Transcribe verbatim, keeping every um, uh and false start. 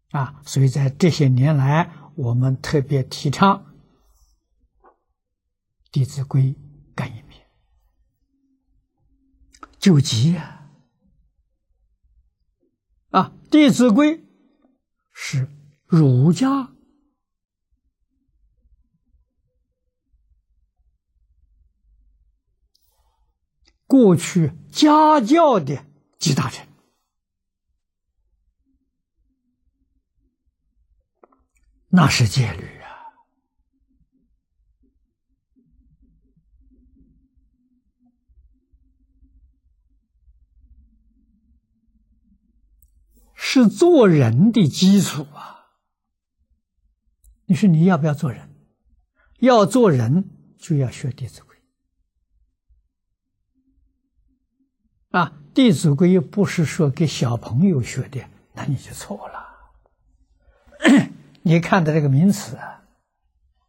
啊，所以在这些年来，我们特别提倡《弟子规》干一遍，救急啊！啊，《弟子规》是儒家过去家教的集大成，那是戒律啊！是做人的基础啊！你说你要不要做人？要做人就要学《弟子规》啊，《弟子规》不是说给小朋友学的，那你就错了。你看的这个名词啊，